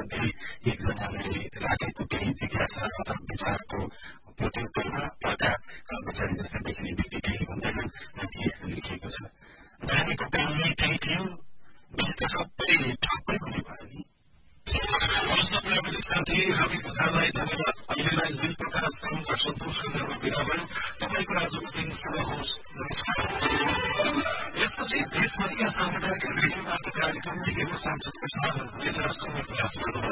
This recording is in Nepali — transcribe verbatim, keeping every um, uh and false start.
मध्ये एकजनाले राखेको केही जिज्ञासा अथवा विचारको प्रत्युत्तरमा एउटा कर्मचारी जस्तै देखिने व्यक्ति केही हुँदैछन् र यस्तो लेखिएको छ जानेको पेनले केही थियो त्यस्तो सबै ठप्पै हुने भयो नि प्राविधिक साथी रवि प्रधानलाई धन्यवाद अहिलेलाई लील प्रकाश र सन्तोषको निर्भर विदा भयो तपाईँको आजको दिन शुभ होस् नमस्कार यसपछि देशभरिका सामुदायिक रेडियोबाट कार्यक्रम लिएको सांसदको साधन हुनेछ सुन्ने प्रयास गर्नुहोला